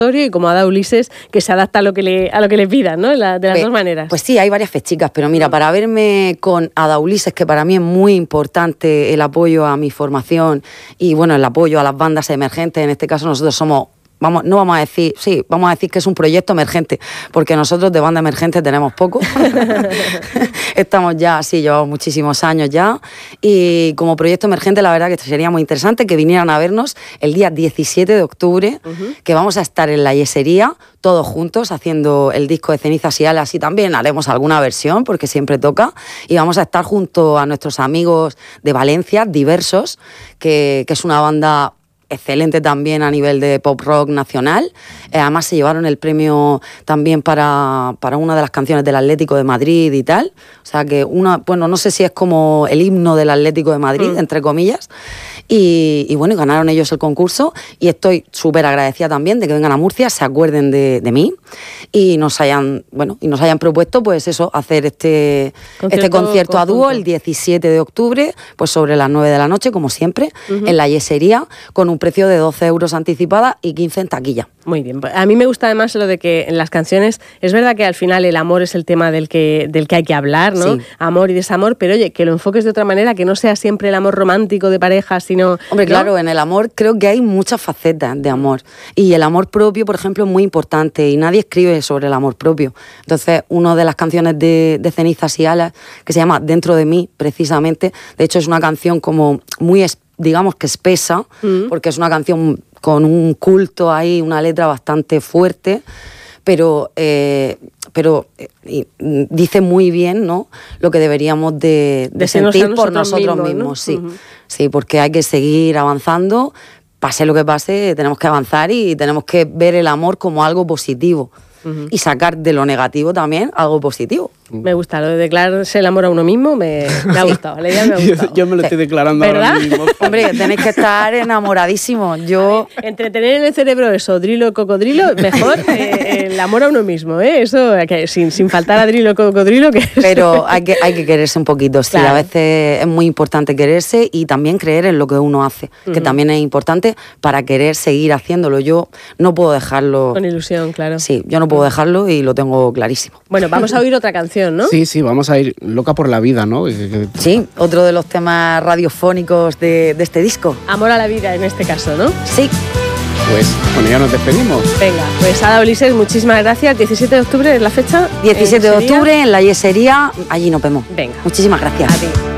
y como Ada Ulises, que se adapta a lo que le pidan, ¿no? De las dos maneras. Pues sí, hay varias fechicas, pero mira, para verme con Ada Ulises, que para mí es muy importante el apoyo a mi formación y bueno, el apoyo a las bandas emergentes, en este caso nosotros somos... vamos a decir que es un proyecto emergente, porque nosotros de banda emergente tenemos poco. Estamos ya, sí, llevamos muchísimos años ya, y como proyecto emergente la verdad que sería muy interesante que vinieran a vernos el día 17 de octubre, que vamos a estar en la Yesería, todos juntos, haciendo el disco de Cenizas y Alas, y también haremos alguna versión, porque siempre toca, y vamos a estar junto a nuestros amigos de Valencia, Diversos, que es una banda excelente también a nivel de pop rock nacional. Además se llevaron el premio también para una de las canciones del Atlético de Madrid y tal. O sea que bueno, no sé si es como el himno del Atlético de Madrid, entre comillas. Y bueno, ganaron ellos el concurso y estoy súper agradecida también de que vengan a Murcia, se acuerden de mí y nos hayan propuesto pues eso, hacer este concierto a dúo el 17 de octubre, pues sobre las 9 de la noche, como siempre, en la Yesería, con un precio de 12 euros anticipada y 15 en taquilla. Muy bien. A mí me gusta además lo de que en las canciones, es verdad que al final el amor es el tema del que hay que hablar, ¿no? Sí. Amor y desamor, pero oye, que lo enfoques de otra manera, que no sea siempre el amor romántico de pareja, sino... Hombre, ¿no? Claro, en el amor creo que hay muchas facetas de amor. Y el amor propio, por ejemplo, es muy importante y nadie escribe sobre el amor propio. Entonces, una de las canciones de Cenizas y Alas, que se llama Dentro de mí, precisamente, de hecho es una canción como muy, digamos que espesa, porque es una canción con un culto ahí, una letra bastante fuerte, pero dice muy bien, ¿no?, lo que deberíamos de sentir por nosotros mismos, ¿no? Sí, sí, porque hay que seguir avanzando, pase lo que pase, tenemos que avanzar y tenemos que ver el amor como algo positivo y sacar de lo negativo también algo positivo. Me gusta lo de declararse el amor a uno mismo, me ha gustado, la idea me ha gustado. Yo me lo estoy declarando ahora mismo. Hombre, tenéis que estar enamoradísimos. Entre tener en el cerebro eso, drilo y cocodrilo, mejor el amor a uno mismo, ¿eh? Eso, sin faltar a drilo y cocodrilo. Pero hay que quererse un poquito, sí, claro. A veces es muy importante quererse y también creer en lo que uno hace, que también es importante para querer seguir haciéndolo. Yo no puedo dejarlo... Con ilusión, claro. Sí, yo no puedo dejarlo y lo tengo clarísimo. Bueno, vamos a oír otra canción, ¿no? Sí, vamos a ir Loca por la vida, ¿no? Sí, otro de los temas radiofónicos de este disco. Amor a la vida en este caso, ¿no? Sí. Pues con ella nos despedimos. Venga, pues Ada Ulises, muchísimas gracias. 17 de octubre es la fecha. 17 de octubre en la Yesería, allí nos vemos. Venga. Muchísimas gracias. A ti.